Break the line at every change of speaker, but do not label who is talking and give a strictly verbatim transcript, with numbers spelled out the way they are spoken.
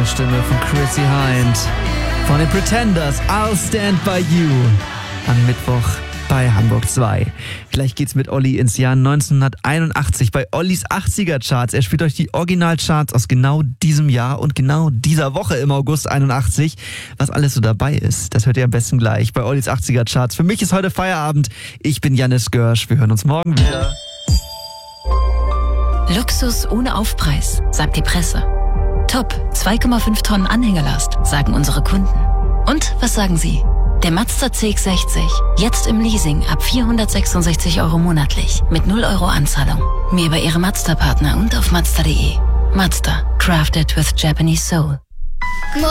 Stimme von Chrissy Hind. Von den Pretenders, I'll Stand By You. Am Mittwoch bei Hamburg zwei. Gleich geht's mit Olli ins Jahr neunzehnhunderteinundachtzig bei Ollis achtziger-Charts. Er spielt euch die Originalcharts aus genau diesem Jahr und genau dieser Woche im August einundachtzig. Was alles so dabei ist, das hört ihr am besten gleich bei Ollis achtziger-Charts. Für mich ist heute Feierabend. Ich bin Jannis Görsch. Wir hören uns morgen wieder.
Luxus ohne Aufpreis, sagt die Presse. Top, zwei Komma fünf Tonnen Anhängerlast, sagen unsere Kunden. Und was sagen Sie? Der Mazda C X sechzig, jetzt im Leasing ab vierhundertsechsundsechzig Euro monatlich mit null Euro Anzahlung. Mehr bei Ihrem Mazda-Partner und auf mazda punkt de. Mazda, crafted with Japanese soul.